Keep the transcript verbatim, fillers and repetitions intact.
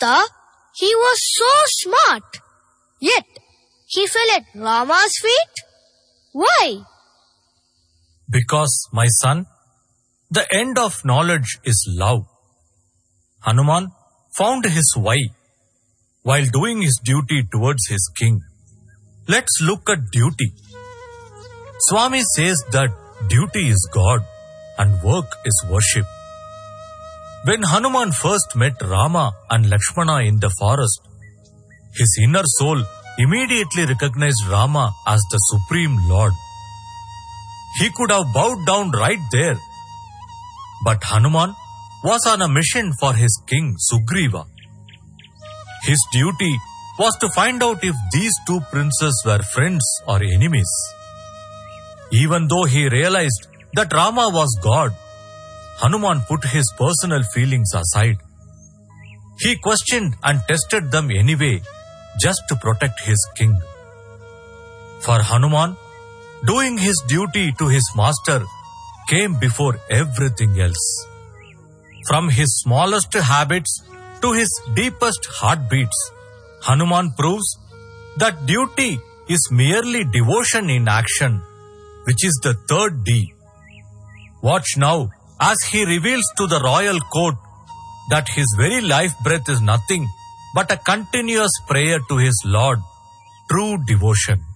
Master, he was so smart. Yet, he fell at Rama's feet. Why? Because, my son, the end of knowledge is love. Hanuman found his why while doing his duty towards his king. Let's look at duty. Swami says that duty is God and work is worship. When Hanuman first met Rama and Lakshmana in the forest, his inner soul immediately recognized Rama as the Supreme Lord. He could have bowed down right there. But Hanuman was on a mission for his king Sugriva. His duty was to find out if these two princes were friends or enemies. Even though he realized that Rama was God, Hanuman put his personal feelings aside. He questioned and tested them anyway, just to protect his king. For Hanuman, doing his duty to his master came before everything else. From his smallest habits to his deepest heartbeats, Hanuman proves that duty is merely devotion in action, which is the third D. Watch now as he reveals to the royal court that his very life breath is nothing but a continuous prayer to his Lord, true devotion.